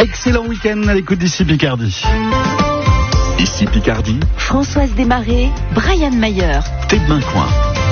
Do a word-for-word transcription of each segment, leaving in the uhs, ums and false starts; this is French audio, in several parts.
Excellent week-end à l'écoute d'Ici Picardie. Ici Picardie, Françoise Desmarais, Brian Mayer. Thé de Maincoin.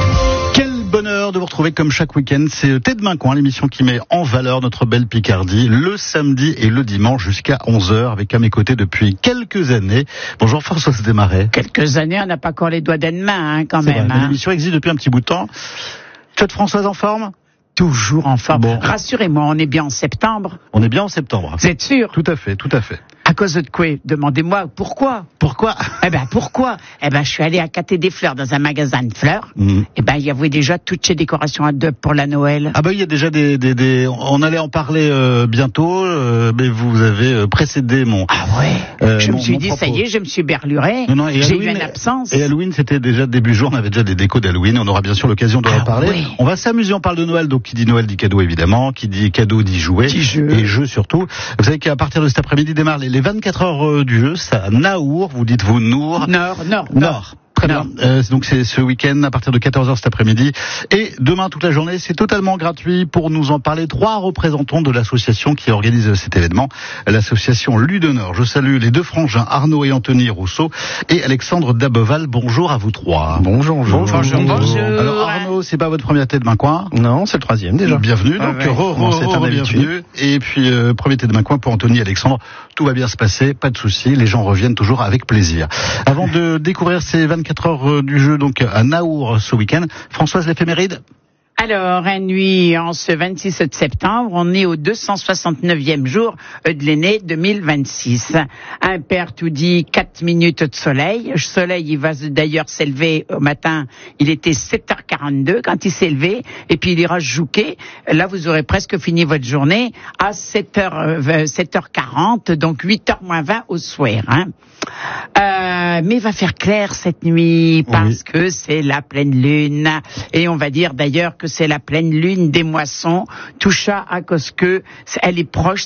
Quel bonheur de vous retrouver comme chaque week-end. C'est Thé de Maincoin, l'émission qui met en valeur notre belle Picardie, le samedi et le dimanche jusqu'à onze heures, avec à mes côtés depuis quelques années. Bonjour Françoise Desmarais. Quelques années, on n'a pas encore les doigts d'une main, hein, quand C'est même. vrai, Hein. l'émission existe depuis un petit bout de temps. Chat Françoise en forme? Toujours en forme. Bon. Rassurez-moi, on est bien en septembre. On est bien en septembre. Vous êtes sûr? Tout à fait, tout à fait. À cause de quoi? Demandez-moi pourquoi. Pourquoi? Eh ben pourquoi? Eh ben je suis allé accater des fleurs dans un magasin de fleurs. Mmh. Eh ben il y avait déjà toutes ces décorations à deux pour la Noël. Ah bah il y a déjà des, des, des... on allait en parler euh, bientôt, euh, mais vous avez euh, précédé mon. Ah ouais. Euh, je mon- me suis mon dit propos. ça y est, je me suis berluré. Non, non, et J'ai eu Halloween- une absence. Et Halloween, c'était déjà début jour, on avait déjà des décos d'Halloween, on aura bien sûr l'occasion de Ah reparler. oui. On va s'amuser, on parle de Noël, donc qui dit Noël dit cadeau évidemment, qui dit cadeau dit jouet. Dit jeu. Et jeu surtout. Vous savez qu'à partir de cet après-midi démarrent les, les vingt-quatre heures euh, du jeu, c'est à Naour, vous dites vous Nour. Nord, nord, Nord. Très Nord. bien. Euh, donc c'est ce week-end à partir de quatorze heures cet après-midi. Et demain toute la journée, c'est totalement gratuit. Pour nous en parler, trois représentants de l'association qui organise cet événement, l'association Ludenor. Je salue les deux frangins, Arnaud et Anthony Rousseau, et Alexandre Dabeval. Bonjour à vous trois. Bonjour, bonjour. Bonjour, bonjour. Alors Arnaud, c'est pas votre première Thé de Maincoin? Non, c'est le troisième déjà. Bienvenue, Ah donc ouais. re, Bon, re, c'est re, un bienvenue. habitué. Et puis euh, premier Thé de Maincoin pour Anthony et Alexandre. Tout va bien se passer, pas de souci. Les gens reviennent toujours avec plaisir. Avant de découvrir ces vingt-quatre heures euh, du jeu donc à Naour ce week-end, Françoise, l'éphéméride? Alors, un nuit, en ce vingt-six septembre, on est au deux cent soixante-neuvième jour de l'année deux mille vingt-six. Un père tout dit quatre minutes de soleil. Le soleil, il va d'ailleurs s'élever au matin. Il était sept heures quarante-deux quand il s'est levé. Et puis, il ira jouquer. Là, vous aurez presque fini votre journée à sept heures quarante, donc huit heures moins vingt au soir. Hein. Euh, mais il va faire clair cette nuit parce Oui. que c'est la pleine lune. Et on va dire d'ailleurs que c'est la pleine lune des moissons. Tout ça à cause que elle est proche,